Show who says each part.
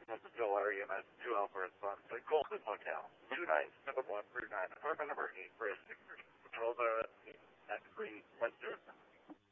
Speaker 1: Hospital area at 2 Alpha Response, Golden Hotel, 2 nights, number 1 through 9, apartment number 8, for a 6